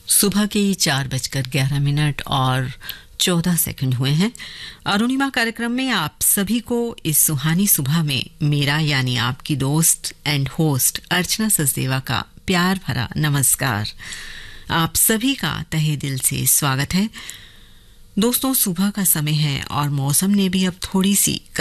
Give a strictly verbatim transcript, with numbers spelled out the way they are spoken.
सुबह के चार बजकर ग्यारह मिनट और चौदह सेकंड हुए हैं। अरुणिमा कार्यक्रम में आप सभी को इस सुहानी सुबह में मेरा यानी आपकी दोस्त एंड होस्ट अर्चना सचदेवा का प्यार भरा नमस्कार। आप सभी का तहे दिल से स्वागत है। दोस्तों, सुबह का समय है और मौसम ने भी अब थोड़ी सी